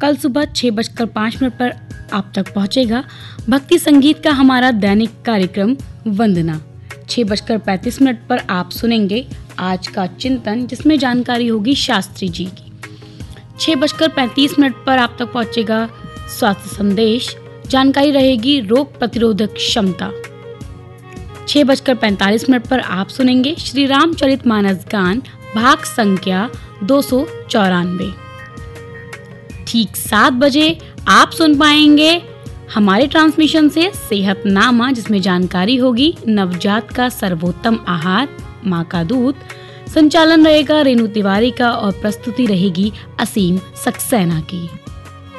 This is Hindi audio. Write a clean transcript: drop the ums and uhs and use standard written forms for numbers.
कल सुबह 6:05 पर आप तक पहुंचेगा भक्ति संगीत का हमारा दैनिक कार्यक्रम वंदना। 6:35 पर आप सुनेंगे आज का चिंतन, जिसमें जानकारी होगी शास्त्री जी की। 6:35 पर आप तक पहुंचेगा स्वास्थ्य संदेश, जानकारी रहेगी रोग प्रतिरोधक क्षमता। 6:45 पर आप सुनेंगे श्री रामचरितमानस गान भाग संख्या 294। ठीक 7 बजे आप सुन पाएंगे हमारे ट्रांसमिशन से सेहतनामा, जिसमें जानकारी होगी नवजात का सर्वोत्तम आहार माँ का दूध। संचालन रहेगा रेणु तिवारी का और प्रस्तुति रहेगी असीम सक्सेना की।